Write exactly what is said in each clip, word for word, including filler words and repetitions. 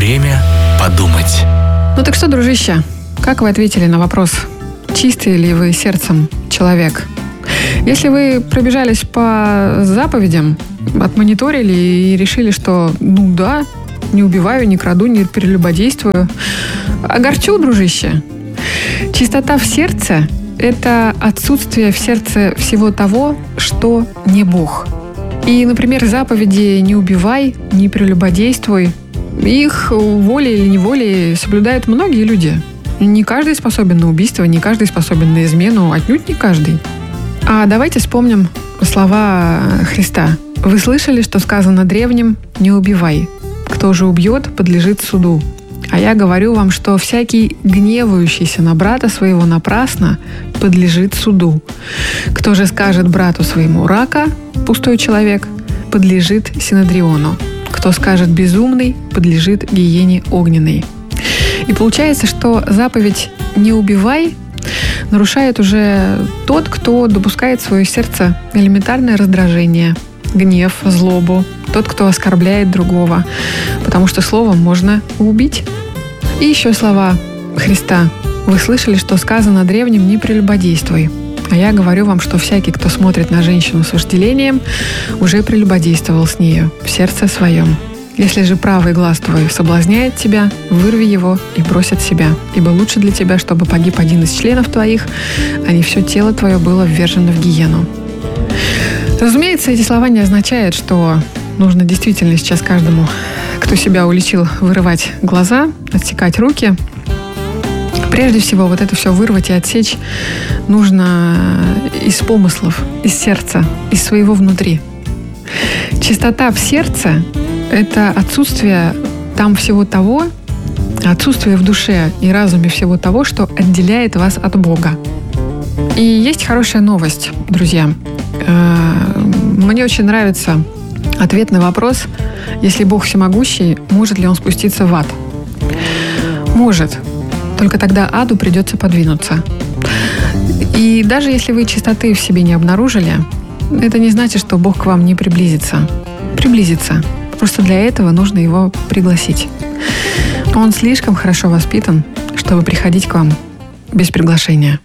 Время подумать. Ну так что, дружище, как вы ответили на вопрос, чистый ли вы сердцем человек? Если вы пробежались по заповедям, отмониторили и решили, что ну да, не убиваю, не краду, не прелюбодействую, огорчу, дружище. Чистота в сердце – это отсутствие в сердце всего того, что не Бог. И, например, заповеди «не убивай», «не прелюбодействуй», их волей или неволей соблюдают многие люди. Не каждый способен на убийство, не каждый способен на измену, отнюдь не каждый. А давайте вспомним слова Христа. «Вы слышали, что сказано древним: не убивай. Кто же убьет, подлежит суду. А я говорю вам, что всякий гневающийся на брата своего напрасно подлежит суду. Кто же скажет брату своему: рака, пустой человек, подлежит синедриону. Кто скажет: безумный, подлежит гиене огненной». И получается, что заповедь «не убивай» нарушает уже тот, кто допускает в свое сердце элементарное раздражение, гнев, злобу, тот, кто оскорбляет другого, потому что словом можно убить. И еще слова Христа. «Вы слышали, что сказано древним: не прелюбодействуй. А я говорю вам, что всякий, кто смотрит на женщину с вожделением, уже прелюбодействовал с нею в сердце своем. Если же правый глаз твой соблазняет тебя, вырви его и брось от себя, ибо лучше для тебя, чтобы погиб один из членов твоих, а не все тело твое было ввержено в гиену». Разумеется, эти слова не означают, что нужно действительно сейчас каждому, кто себя уличил, вырывать глаза, отсекать руки. Прежде всего, вот это все вырвать и отсечь нужно из помыслов, из сердца, из своего внутри. Чистота в сердце – это отсутствие там всего того, отсутствие в душе и разуме всего того, что отделяет вас от Бога. И есть хорошая новость, друзья. Мне очень нравится ответ на вопрос: если Бог всемогущий, может ли Он спуститься в ад? Может. Только тогда аду придется подвинуться. И даже если вы чистоты в себе не обнаружили, это не значит, что Бог к вам не приблизится. Приблизится. Просто для этого нужно Его пригласить. Он слишком хорошо воспитан, чтобы приходить к вам без приглашения.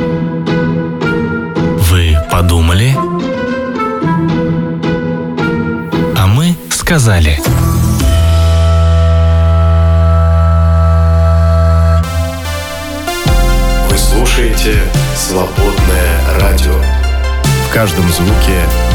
Вы подумали? А мы сказали. Вы слушаете «Свободное радио». В каждом звуке